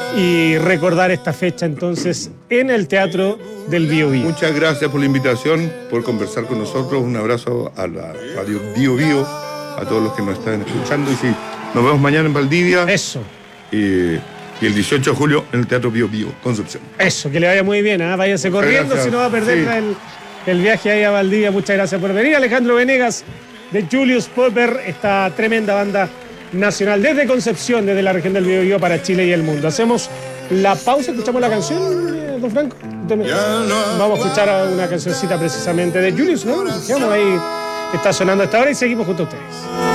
y recordar esta fecha entonces en el Teatro del Bío Bío. Muchas gracias por la invitación, por conversar con nosotros. Un abrazo a la Radio Bío Bío, a todos los que nos están escuchando. Y sí, nos vemos mañana en Valdivia. Eso. Y el 18 de julio en el Teatro Bío Bío, Concepción. Eso, que le vaya muy bien, ¿eh? Váyase corriendo, si no va a perder el viaje ahí a Valdivia. Muchas gracias por venir. Alejandro Venegas de Julius Popper, esta tremenda banda nacional desde Concepción, desde la región del Biobío para Chile y el mundo. Hacemos la pausa, escuchamos la canción, don Franco. Vamos a escuchar una cancioncita precisamente de Julius, ¿no? Nos quedamos ahí, está sonando hasta ahora y seguimos junto a ustedes.